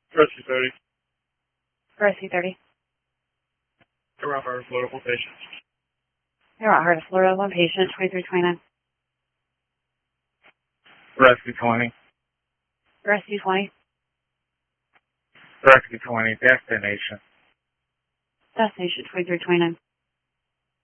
Rescue 30. Rescue 30. Around Heart of Florida, one patient. You're at Heart of Florida, one patient, 2329. Rescue 20. Rescue 20. Rescue 20. Destination. Destination 2329.